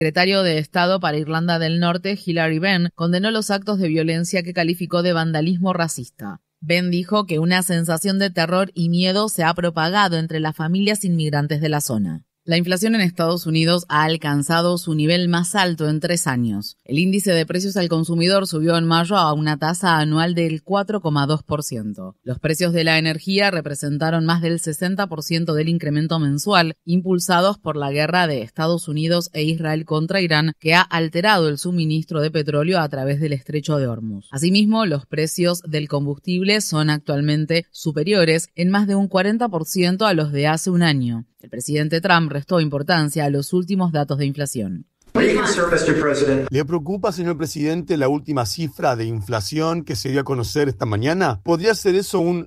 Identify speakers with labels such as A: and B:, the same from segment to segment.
A: secretario de Estado para Irlanda del Norte, Hilary Benn, condenó los actos de violencia que calificó de vandalismo racista. Benn dijo que una sensación de terror y miedo se ha propagado entre las familias inmigrantes de la zona. La inflación en Estados Unidos ha alcanzado su nivel más alto en 3 años. El índice de precios al consumidor subió en mayo a una tasa anual del 4,2%. Los precios de la energía representaron más del 60% del incremento mensual, impulsados por la guerra de Estados Unidos e Israel contra Irán, que ha alterado el suministro de petróleo a través del estrecho de Hormuz. Asimismo, los precios del combustible son actualmente superiores en más de un 40% a los de hace un año. El presidente Trump restó importancia a los últimos datos de inflación.
B: ¿Le preocupa, señor presidente, la última cifra de inflación que se dio a conocer esta mañana? ¿Podría ser eso un...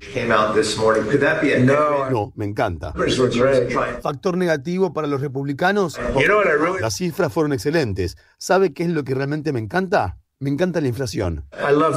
B: No, me encanta. ¿Factor negativo para los republicanos? Las cifras fueron excelentes. ¿Sabe qué es lo que realmente me encanta? Me encanta la inflación.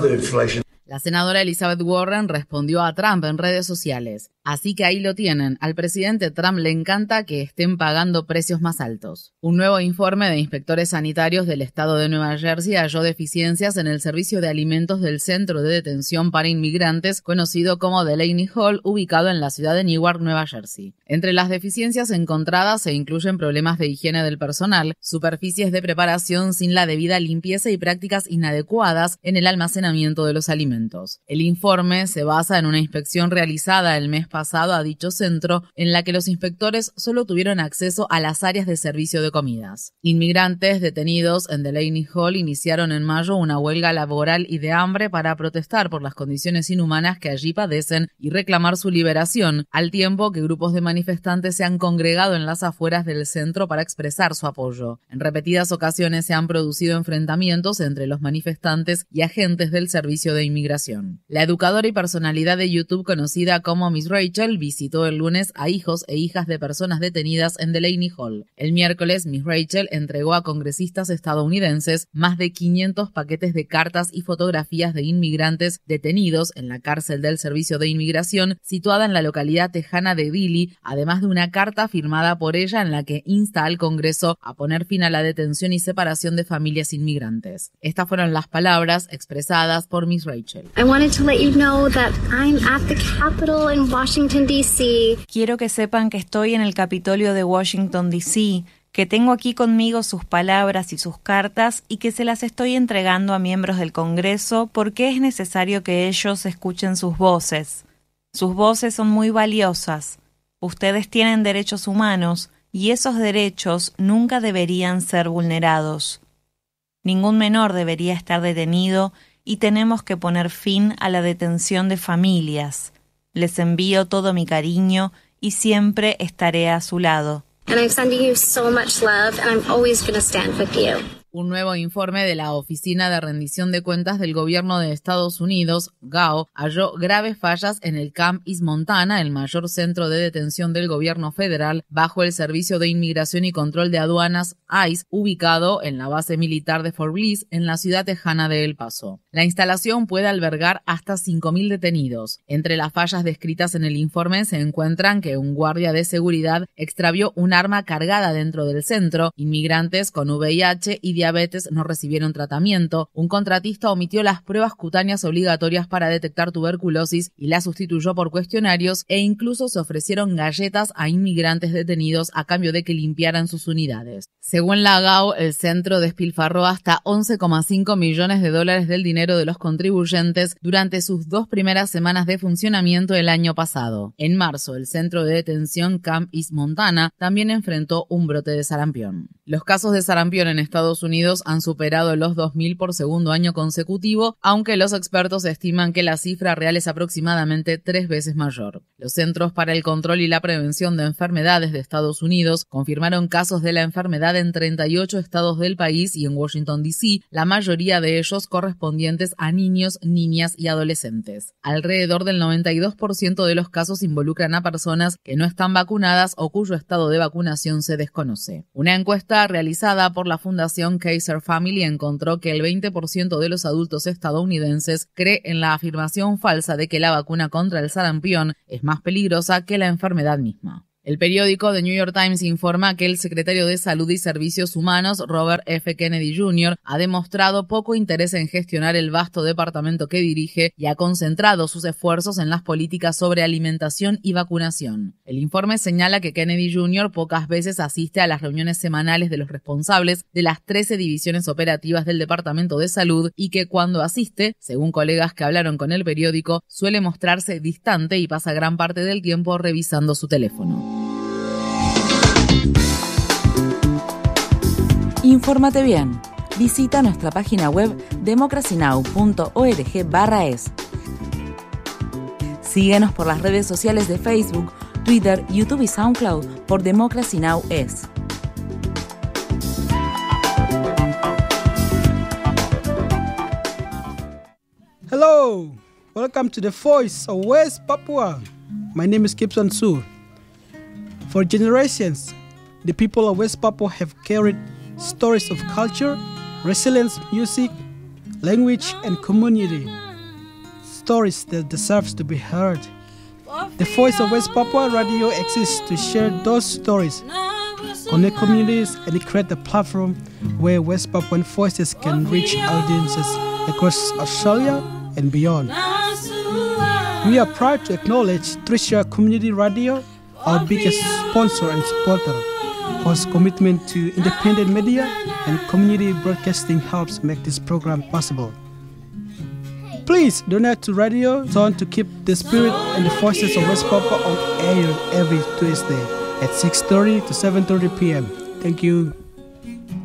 A: La senadora Elizabeth Warren respondió a Trump en redes sociales. Así que ahí lo tienen, al presidente Trump le encanta que estén pagando precios más altos. Un nuevo informe de inspectores sanitarios del estado de Nueva Jersey halló deficiencias en el servicio de alimentos del Centro de Detención para Inmigrantes, conocido como Delaney Hall, ubicado en la ciudad de Newark, Nueva Jersey. Entre las deficiencias encontradas se incluyen problemas de higiene del personal, superficies de preparación sin la debida limpieza y prácticas inadecuadas en el almacenamiento de los alimentos. El informe se basa en una inspección realizada el mes pasado a dicho centro, en la que los inspectores solo tuvieron acceso a las áreas de servicio de comidas. Inmigrantes detenidos en Delaney Hall iniciaron en mayo una huelga laboral y de hambre para protestar por las condiciones inhumanas que allí padecen y reclamar su liberación, al tiempo que grupos de manifestantes se han congregado en las afueras del centro para expresar su apoyo. En repetidas ocasiones se han producido enfrentamientos entre los manifestantes y agentes del servicio de inmigración. La educadora y personalidad de YouTube conocida como Miss Rachel visitó el lunes a hijos e hijas de personas detenidas en Delaney Hall. El miércoles, Miss Rachel entregó a congresistas estadounidenses más de 500 paquetes de cartas y fotografías de inmigrantes detenidos en la cárcel del Servicio de Inmigración situada en la localidad tejana de Dilley, además de una carta firmada por ella en la que insta al Congreso a poner fin a la detención y separación de familias inmigrantes. Estas fueron las palabras expresadas por Miss Rachel.
C: I wanted to let you know that I'm at the Capitol in Washington, D.C.
D: Quiero que sepan que estoy en el Capitolio de Washington, D.C., que tengo aquí conmigo sus palabras y sus cartas y que se las estoy entregando a miembros del Congreso porque es necesario que ellos escuchen sus voces. Sus voces son muy valiosas. Ustedes tienen derechos humanos y esos derechos nunca deberían ser vulnerados. Ningún menor debería estar detenido y tenemos que poner fin a la detención de familias. Les envío todo mi cariño y siempre estaré a su lado.
C: And I'm sending you so much love, and I'm always going to stand with you.
A: Un nuevo informe de la Oficina de Rendición de Cuentas del Gobierno de Estados Unidos, GAO, halló graves fallas en el Camp East Montana, el mayor centro de detención del gobierno federal, bajo el Servicio de Inmigración y Control de Aduanas, ICE, ubicado en la base militar de Fort Bliss, en la ciudad tejana de El Paso. La instalación puede albergar hasta 5.000 detenidos. Entre las fallas descritas en el informe se encuentran que un guardia de seguridad extravió un arma cargada dentro del centro, inmigrantes con VIH y diabetes no recibieron tratamiento, un contratista omitió las pruebas cutáneas obligatorias para detectar tuberculosis y las sustituyó por cuestionarios e incluso se ofrecieron galletas a inmigrantes detenidos a cambio de que limpiaran sus unidades. Según la GAO, el centro despilfarró hasta $11,5 millones del dinero de los contribuyentes durante sus 2 primeras semanas de funcionamiento el año pasado. En marzo, el centro de detención Camp East Montana también enfrentó un brote de sarampión. Los casos de sarampión en Estados Unidos han superado los 2.000 por segundo año consecutivo, aunque los expertos estiman que la cifra real es aproximadamente 3 veces mayor. Los Centros para el Control y la Prevención de Enfermedades de Estados Unidos confirmaron casos de la enfermedad en 38 estados del país y en Washington, D.C., la mayoría de ellos correspondientes a niños, niñas y adolescentes. Alrededor del 92% de los casos involucran a personas que no están vacunadas o cuyo estado de vacunación se desconoce. Una encuesta realizada por la Fundación Kaiser Family encontró que el 20% de los adultos estadounidenses cree en la afirmación falsa de que la vacuna contra el sarampión es más peligrosa que la enfermedad misma. El periódico The New York Times informa que el secretario de Salud y Servicios Humanos, Robert F. Kennedy Jr., ha demostrado poco interés en gestionar el vasto departamento que dirige y ha concentrado sus esfuerzos en las políticas sobre alimentación y vacunación. El informe señala que Kennedy Jr. pocas veces asiste a las reuniones semanales de los responsables de las 13 divisiones operativas del Departamento de Salud y que cuando asiste, según colegas que hablaron con el periódico, suele mostrarse distante y pasa gran parte del tiempo revisando su teléfono.
E: Infórmate bien. Visita nuestra página web democracynow.org/es. Síguenos por las redes sociales de Facebook, Twitter, YouTube y SoundCloud por Democracy Now! Es.
F: Hello, welcome to the Voice of West Papua. My name is Gibson Su. For generations, the people of West Papua have carried stories of culture, resilience, music, language, and community. Stories that deserve to be heard. The Voice of West Papua Radio exists to share those stories, connect communities, and create a platform where West Papuan voices can reach audiences across Australia and beyond. We are proud to acknowledge Tricia Community Radio, our biggest sponsor and supporter, whose commitment to independent media and community broadcasting helps make this program possible. Please donate to Radio Zone to keep the spirit and the voices of West Papua on air every Tuesday at 6:30 to 7:30 p.m. Thank you.